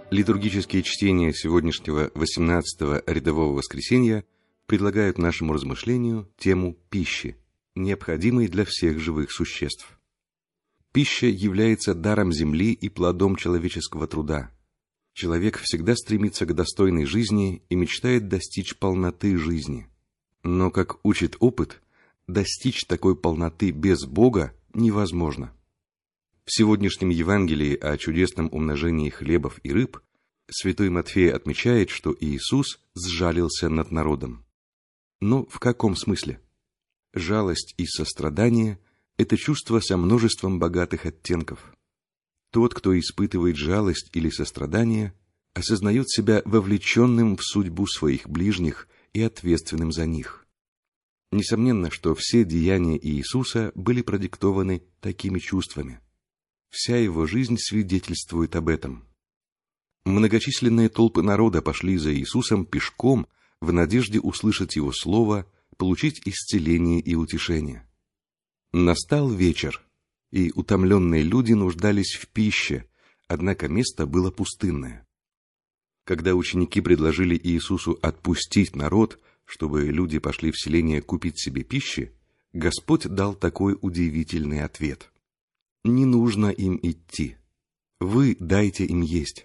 Литургические чтения сегодняшнего 18-го рядового воскресенья предлагают нашему размышлению тему пищи, необходимой для всех живых существ. Пища является даром земли и плодом человеческого труда. Человек всегда стремится к достойной жизни и мечтает достичь полноты жизни. Но, как учит опыт, достичь такой полноты без Бога невозможно. В сегодняшнем Евангелии о чудесном умножении хлебов и рыб святой Матфей отмечает, что Иисус сжалился над народом. Но в каком смысле? Жалость и сострадание – это чувство со множеством богатых оттенков. Тот, кто испытывает жалость или сострадание, осознает себя вовлеченным в судьбу своих ближних и ответственным за них. Несомненно, что все деяния Иисуса были продиктованы такими чувствами. Вся его жизнь свидетельствует об этом. Многочисленные толпы народа пошли за Иисусом пешком в надежде услышать Его слово, получить исцеление и утешение. Настал вечер, и утомленные люди нуждались в пище, однако место было пустынное. Когда ученики предложили Иисусу отпустить народ, чтобы люди пошли в селение купить себе пищи, Господь дал такой удивительный ответ. Не нужно им идти. Вы дайте им есть.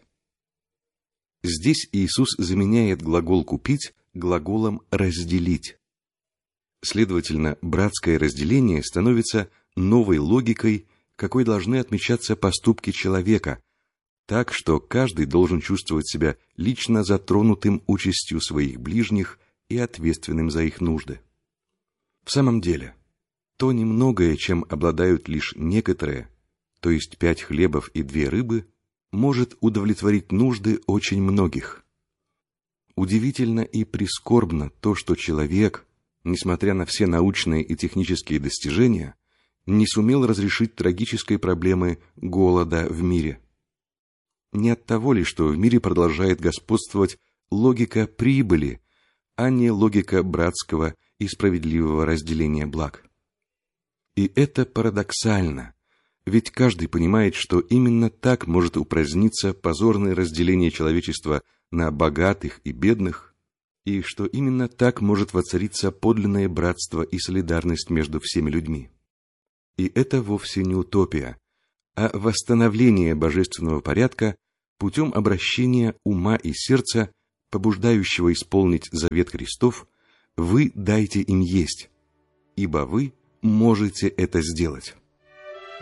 Здесь Иисус заменяет глагол «купить» глаголом «разделить». Следовательно, братское разделение становится новой логикой, какой должны отмечаться поступки человека, так что каждый должен чувствовать себя лично затронутым участью своих ближних и ответственным за их нужды. В самом деле, то немногое, чем обладают лишь некоторые, то есть 5 хлебов и 2 рыбы, может удовлетворить нужды очень многих. Удивительно и прискорбно то, что человек, несмотря на все научные и технические достижения, не сумел разрешить трагической проблемы голода в мире. Не от того ли, что в мире продолжает господствовать логика прибыли, а не логика братского и справедливого разделения благ? И это парадоксально, ведь каждый понимает, что именно так может упраздниться позорное разделение человечества на богатых и бедных, и что именно так может воцариться подлинное братство и солидарность между всеми людьми. И это вовсе не утопия, а восстановление божественного порядка путем обращения ума и сердца, побуждающего исполнить завет Христов: «Вы дайте им есть, ибо вы можете это сделать».